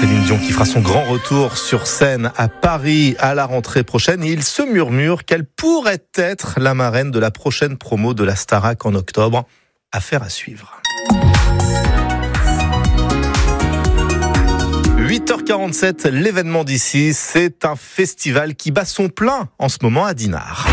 Céline Dion qui fera son grand retour sur scène à Paris à la rentrée prochaine. Et il se murmure qu'elle pourrait être la marraine de la prochaine promo de la Starac en octobre. Affaire à suivre. 8h47, l'événement d'ici, c'est un festival qui bat son plein en ce moment à Dinard.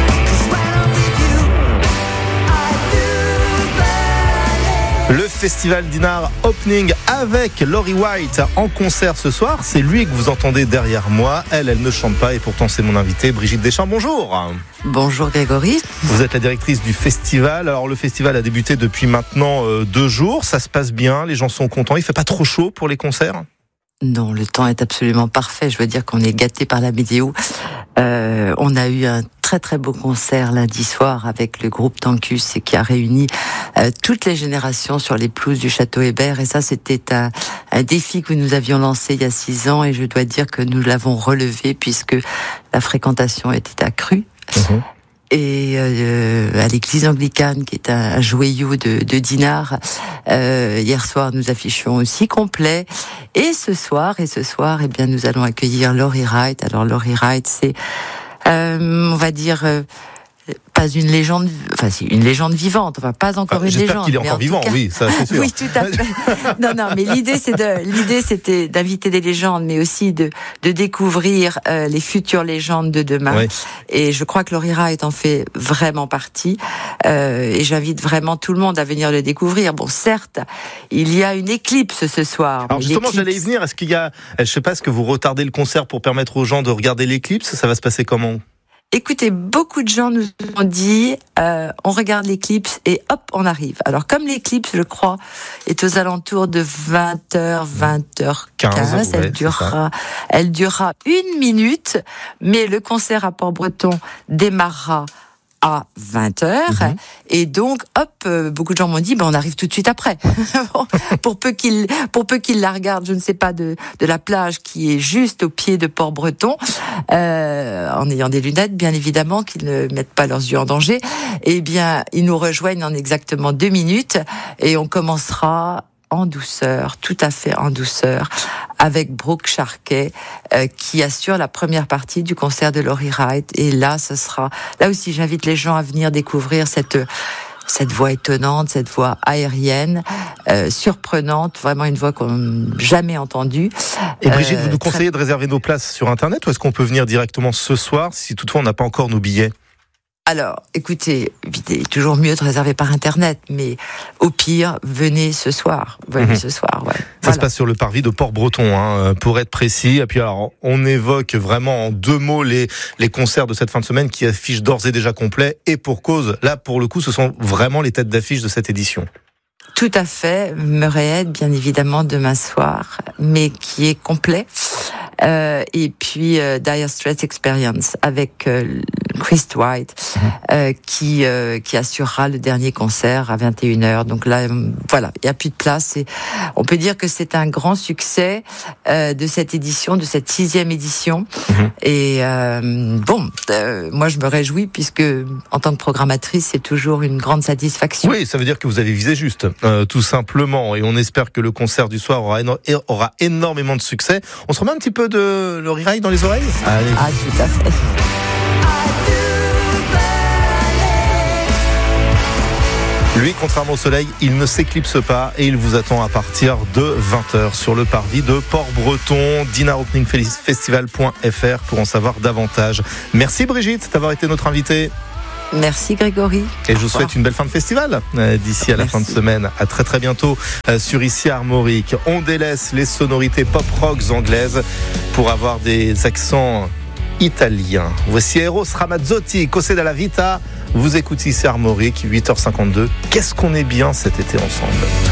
Le festival Dinard Opening avec Laurie White en concert ce soir. C'est lui que vous entendez derrière moi. Elle ne chante pas et pourtant c'est mon invité. Brigitte Deschamps, bonjour. Bonjour Grégory. Vous êtes la directrice du festival. Alors le festival a débuté depuis maintenant 2 jours. Ça se passe bien, les gens sont contents. Il fait pas trop chaud pour les concerts ? Non, le temps est absolument parfait. Je veux dire qu'on est gâtés par la météo. On a eu un très très beau concert lundi soir avec le groupe Tankus qui a réuni toutes les générations sur les pelouses du Château Hébert. Et ça, c'était un défi que nous avions lancé il y a 6 ans. Et je dois dire que nous l'avons relevé puisque la fréquentation était accrue. Mmh. Et à l'église anglicane, qui est un joyau de Dinard, hier soir nous affichions aussi complet. Et ce soir, eh bien nous allons accueillir Laurie Wright. Alors Laurie Wright, c'est, on va dire, pas une légende, enfin c'est une légende vivante, enfin pas encore une légende. J'espère qu'il est encore vivant, cas, oui, ça c'est sûr. Oui, tout à fait. Non, mais l'idée c'était d'inviter des légendes, mais aussi de découvrir les futures légendes de demain. Oui. Et je crois que Laurie Wright en fait vraiment partie. Et j'invite vraiment tout le monde à venir le découvrir. Bon, certes, il y a une éclipse ce soir. Alors justement, j'allais y venir. Est-ce qu'il y a, je sais pas, est-ce que vous retardez le concert pour permettre aux gens de regarder l'éclipse ? Ça va se passer comment ? Écoutez, beaucoup de gens nous ont dit on regarde l'éclipse et hop, on arrive. Alors comme l'éclipse, je crois, est aux alentours de 20h, 20h15, elle durera 1 minute, mais le concert à Port-Breton démarrera à 20h, et donc, hop, beaucoup de gens m'ont dit, on arrive tout de suite après. pour peu qu'ils la regardent, je ne sais pas, de la plage qui est juste au pied de Port-Breton, en ayant des lunettes, bien évidemment, qu'ils ne mettent pas leurs yeux en danger, eh bien, ils nous rejoignent en exactement 2 minutes, et on commencera en douceur, tout à fait en douceur, avec Brooke Charquet, qui assure la première partie du concert de Laurie Wright. Et là, là aussi, j'invite les gens à venir découvrir cette voix étonnante, cette voix aérienne, surprenante, vraiment une voix qu'on n'a jamais entendue. Et Brigitte, vous nous conseillez de réserver nos places sur Internet, ou est-ce qu'on peut venir directement ce soir, si toutefois on n'a pas encore nos billets ? Alors, écoutez, il est toujours mieux de réserver par Internet, mais au pire, venez ce soir. Ce soir, ouais. Ça se passe sur le parvis de Port-Breton, pour être précis. Et puis alors, on évoque vraiment en 2 mots les concerts de cette fin de semaine qui affichent d'ores et déjà complet. Et pour cause, là, pour le coup, ce sont vraiment les têtes d'affiche de cette édition. Tout à fait. Murrayhead, bien évidemment, demain soir, mais qui est complet. Et puis Dire Straits Experience avec Chris White qui assurera le dernier concert à 21h. Donc là, voilà, il n'y a plus de place. Et on peut dire que c'est un grand succès de cette édition, de cette 6e édition. Et moi je me réjouis puisque en tant que programmatrice, c'est toujours une grande satisfaction. Oui, ça veut dire que vous avez visé juste, tout simplement. Et on espère que le concert du soir aura énormément de succès. On se remet un petit peu de Laurie Wright dans les oreilles ? Allez. Ah, tout à fait. Lui, contrairement au soleil, il ne s'éclipse pas et il vous attend à partir de 20h sur le parvis de Port-Breton, dinaropeningfestival.fr pour en savoir davantage. Merci Brigitte d'avoir été notre invitée. Merci Grégory. Et je vous souhaite une belle fin de festival d'ici à la fin de semaine. À très très bientôt sur Ici Armorique. On délaisse les sonorités pop-rocks anglaises pour avoir des accents italiens. Voici Eros Ramazzotti, Cose della Vita. Vous écoutez Ici Armorique, 8h52. Qu'est-ce qu'on est bien cet été ensemble.